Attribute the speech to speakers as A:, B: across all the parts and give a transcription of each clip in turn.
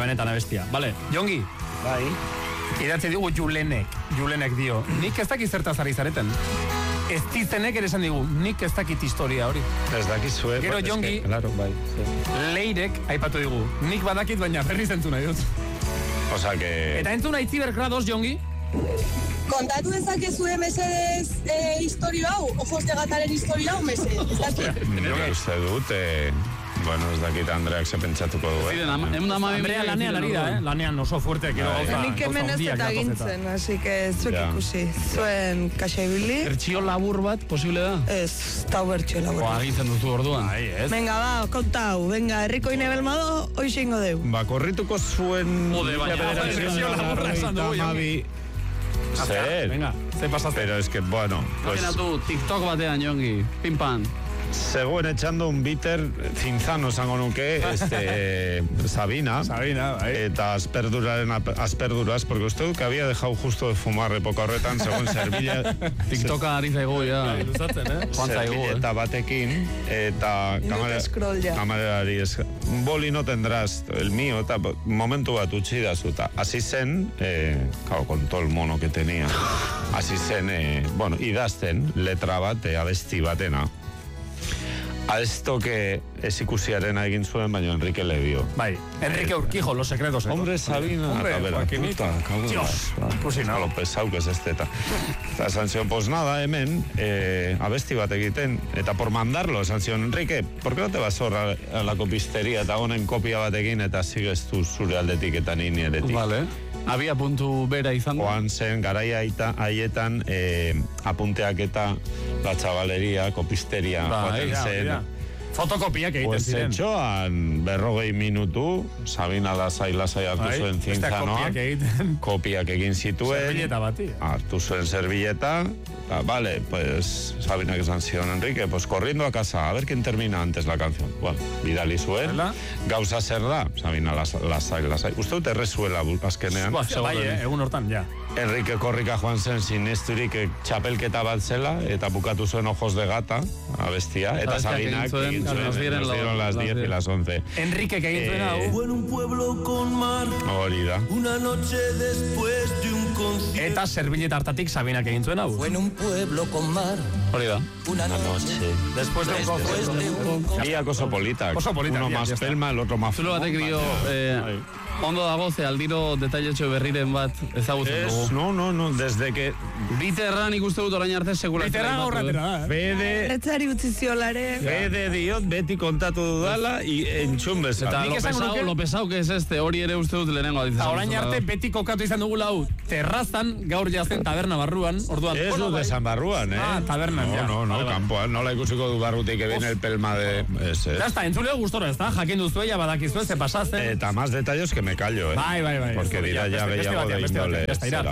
A: benetan abestia. Vale, Jongi.
B: Bai.
A: Idatzi digu Julenek dio. Nik ez dakit zertaz ari zareten. Ez dizenek ere esan digu, nik ez dakit historia hori.
B: Ez dakizue.
A: Gero Jongi,
B: claro, bai.
A: Leirek aipatu digu. Nik badakit baina berriz entzun nahi dut.
B: Osea que...
A: Eta entzun nahi zibergrados, Jongi?
C: Kontatu dezakezue mesedez historio hau, ojos de gataren historio hau, mesedez.
B: Nire uste dut, bueno, ez dakit Andreak ze pentsatuko du,
A: Andrea lanean ari da, lanean oso fuerte.
D: Nik hemen ez eta gintzen, así que zuek ikusi. Zuen kaxaibili.
E: Bertxio labur bat, posible da?
D: Ez, tau bertxio labur.
E: Agintzen duzu orduan.
D: Venga, ba, kontau, venga, herriko inebelmado, hoxe ingo deu.
B: Ba, korrituko zuen...
A: Bertxio laburra esan dugu, Jongi.
B: Zer.
A: Venga, ze pasaste.
B: Pero es que, bueno...
E: Imaginatu, TikTok batean, Jongi, pimpan.
B: Zegoen echando un bitter cinzano esango nuke, Sabina, bai. Eta asperduras, porque usted que había dejado justo de fumar época horretan, según servilla...
E: TikToka ari zaigu, ja.
B: Servilleta batekin, eta kamerari boli no tendrás el mío, eta momentu bat utzi dazuta. Así zen, claro, con todo el mono que tenía, así zen, bueno, idazten letra bat, abesti batena. A esto que ez ikusiarena egin zuen, baina Enrique le dio.
A: Bai, Enrique Urquijo, Los Secretos.
B: Hombre, Sabina.
A: Hombre, Joaquinito. Dios,
B: a lo pesau que es eta esan zion, pues nada, hemen, abesti bat egiten, eta por mandarlo, esan zion, Enrique, ¿por qué no te vas a la copistería eta honen kopia bat egin, eta sigues tu zure aldetik eta nini eretik?
E: Vale. Abia puntu bera izan.
B: Joan zen, garaia haietan, apunteak eta la chavalería, copisteria, joaten zen.
A: Fotokopiak egiten ziren.
B: Pues etxoan 40 minutu, Sabina lasai hartu zuen zintzanoa. Kopiak egin zituen.
A: Servilleta bati.
B: Hartu zuen servilleta. Vale, pues Sabina que esan zion, Enrique, pues corriendo a casa, a ver quién termina antes la canción. Bueno, bidali zuen. Gauza zer da, Sabina lasai. Uste dut errezuela azkenean.
A: Bai, egun hortan, ja.
B: Enrique korrika joan zen sinesturik txapelketa bat zela, eta bukatu zuen Ojos de Gata, abestia, eta Sabinak egin zuen, nos dieron las 10 y las 11.
A: Enrique que egin zuen hau.
F: En un pueblo con mar,
B: hori da.
F: Una noche después de un concierto.
A: Eta servilleta hartatik Sabinak egin zuen hau.
F: En un pueblo con mar,
E: hori da.
F: Una noche
A: después de un concierto.
B: Biak oso politak. Uno más pelma, el otro más...
E: Zulo batek dio... Ondo dago, ze aldiro detailetxo berriren bat ezagutzen dugu.
B: No, desde que...
E: Biterran ikuste dut orain arte segura.
A: Biterran aurratera da.
D: Retzari utzi ziolare.
B: Fede diot, beti kontatu dudala, entzun bezala.
E: Eta lo pesau que es este, hori ere uste dut lehenengo aditzen.
A: Orain arte beti kokatu izan dugu lau. Terrazan, gaur jazen taberna barruan. Orduan.
B: Ez dut esan barruan,
A: tabernan, ja.
B: No, kanpoan, nola ikusiko du barrutik que viene el pelma de...
A: Ya está, entzuleo gustora, ez da? Jakin duzu ella, badakizue, ze pasazen.
B: Eta más detalles que me callo,
A: Bai.
B: Porque dirá ya gehiago de índole.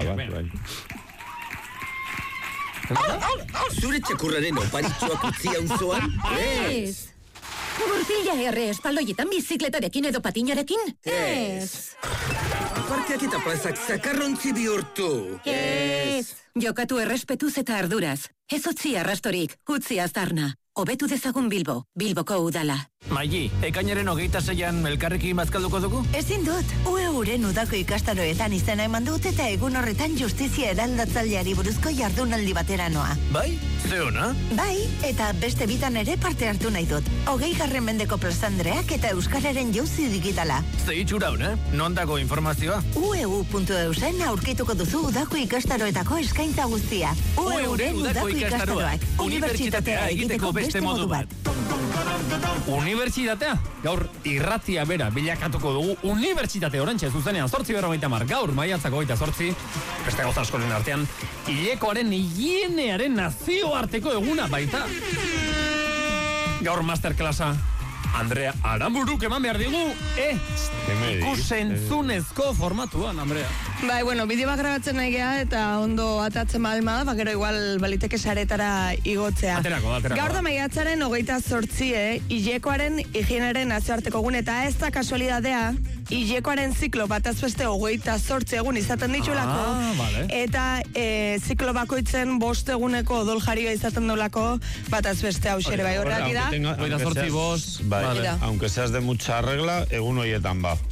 F: Zure txakurraren oparitxoak utzia auzoan?
G: Ez! Gurpila erre espaldoietan bizikletarekin edo patinarekin? Ez!
F: Aparteak eta plazak zakarrontzi bihurtu?
G: Ez! Jokatu errespetuz eta arduraz. Ez utzi arrastorik, utzi aztarna. Hobetu dezagun Bilboko udala.
H: Maili, ekainaren 26an elkarrekin bazkalduko dugu?
I: Ezin dut, UEUren udako ikastaroetan izena eman dut eta egun horretan justizia eraldatzaileari buruzko jardunaldi batera noa.
H: Bai? Ze ona?
I: Bai, eta beste bitan ere parte hartu nahi dut. 20. mendeko plazandreak eta euskararen jauzi digitala.
H: Ze itxura hona, non dago informazioa?
I: ueu.eusen aurkituko duzu udako ikastaroetako eskaintza guztia. UEUren udako ikastaroak. Unibertsitatea egiteko beste modu bat.
A: Unibertsitatea? Gaur irratia bera bilakatuko dugu unibertsitate orantxe zuzenean 8:50 gaur maiatzak 28 beste gauza askoren artean hilekoaren higienearen nazioarteko eguna baita. Gaur masterclassa Andrea Aramburuk eman behar digu ikusentzunezko formatuan, Andrea.
D: Bai, bueno, bideo bat grabatzen nahi geha eta ondo atatzen balma da, gero igual baliteke saretara igotzea.
A: Aterako.
D: Gaur da maiatzaren 28, hilekoaren higienaren nazioarteko egun, eta ez da kasualidadea, hilekoaren ziklo bataz beste 28 egun izaten ditulako,
A: vale.
D: eta ziklo bakoitzen 5 eguneko odol jarioa izaten dolako bataz beste hausere bai horreak da.
E: Bai,
B: aunque seas de mucha regla, egun horietan ba.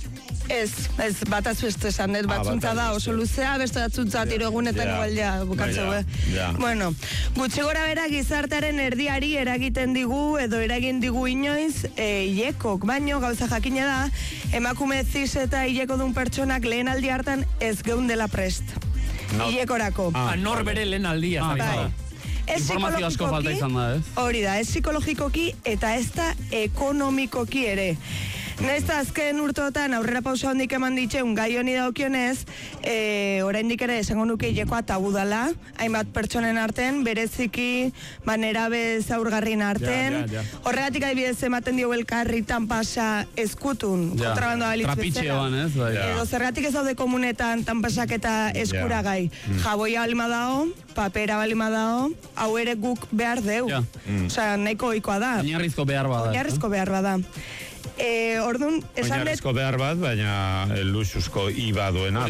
D: Ez, bataz beste esan, batzuntza da oso luzea, beste batzuntza tiro egunetan igual ja bukatzeu. Bueno, gutxi gora bera gizartearen erdiari eragiten digu edo eragin digu inoiz hilekok, baino gauza jakina da, emakume zis eta hileko dun pertsonak lehen aldi hartan ez geundela prest. Hilekorako.
A: Nor bere lehen aldia.
E: Informazio asko falta izan da, ez?
D: Hori da, ez psikologikoki eta ez da ekonomikoki ere. Naiz azken urteotan aurrera pausa handik eman ditzeun gai honi daukionez, oraindik ere esango nuke hilekoa tabu dala, hainbat pertsonen arten, bereziki nerabe zaurgarrin arten. Horregatik adibidez ematen dio elkarritan pasa eskutun, kontrabandoa balitz bezala. Edo zergatik ez daude komunetan tanpasak eta eskuragai. Jaboia balima dao, papera balima dao, hau ere guk behar deu. Osea, nahiko ohikoa da.
E: Oinarrizko behar bada.
D: Orduan, esan dut...
B: Oinarrizko behar bat, baina luxuzko iba duena.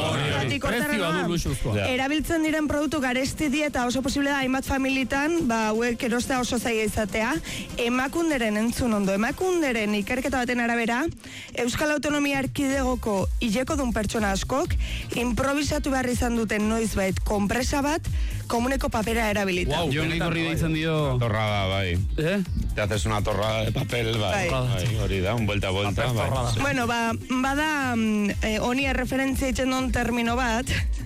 A: Prezioa du luxuzkoa.
D: Erabiltzen diren produktu garesti eta oso posible da hainbat familitan, hauek erostea oso zaila izatea. Emakunderen entzun ondo, emakunderen ikerketa baten arabera, Euskal Autonomia Erkidegoko hileko dun pertsona askok, improvisatu behar izan duten noizbait konpresa bat, komuneko papera erabilita.
E: Jon Ikorri deitzen dio...
B: Torrada, bai. Te haces una torrada de papel, bai. Hori da, un vuelta.
D: Bueno, bada honi referentzia itzen don termino bat,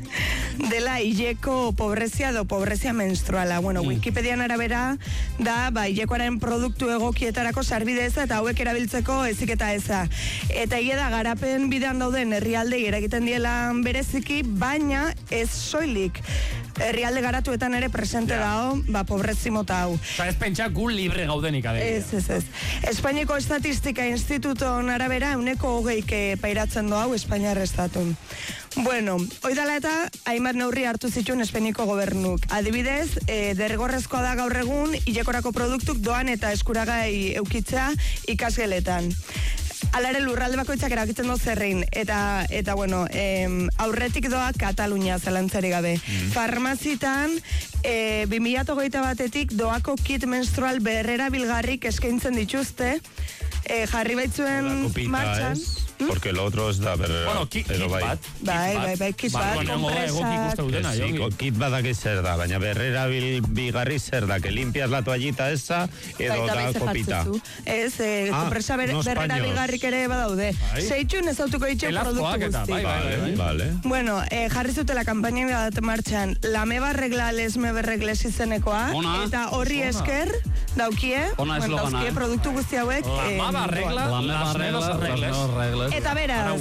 D: dela hileko pobrezia edo pobrezia menstruala. Bueno, Wikipedian arabera da, hilekoaren produktu egokietarako sarbide eza eta hauek erabiltzeko ezik eta eza. Eta hile da, garapen bidean dauden herrialdei eragiten diela bereziki, baina ez soilik. Herrialde garatuetan ere presente dao, pobrezi mota hau.
A: Ez pentsa gu libre gaudenik adibidez.
D: Ez. Espainiako Estatistika Instituton arabera 20% pairatzen do hau Espainiar estatun. Bueno, oidala eta hainbat neurri hartu zituen Espainiako gobernuk. Adibidez, derrigorrezkoa da gaur egun hilekorako produktuk doan eta eskuragai eukitzea ikasgeletan. Alare lurralde bakoitzak erakitzen do zerrein, eta bueno, aurretik doa Katalunia zalantzari gabe. Farmazitan, 2021etik doako kit menstrual berrera bilgarrik eskaintzen dituzte, jarri baitzuen martxan.
B: Porque lo otro es da berrera.
A: Bueno, kit bat.
D: Bai, kit bat, kompresak.
B: Kit badak zer da, baina berrera bigarri zer da, que limpias la toallita esa, edo da kopita.
D: Ez, kompresa berrera bigarrik ere badaude. Seitxun ez autuko ditxe produktu guzti.
B: Vale.
D: Bueno, jarri zutela kampaina bat martxan, la meba regla lesme berregles izenekoa, eta horri esker daukie, dauzkie produktu guzti hauek.
A: La meba regla, las medos regles.
D: Eta beraz,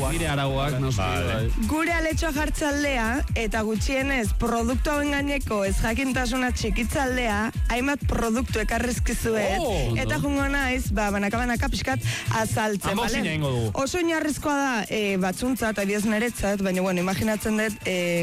D: gure aletxoa jartzaldea eta gutxienez produktu hauen gaineko ez jakintasuna txikitzaldea hainbat produktu ekarrizkizuet eta jungo naiz, banaka pixkat azaltzen, bale? Oso inarrizkoa da batzuntza eta diez neretzat, baina bueno, imaginatzen dut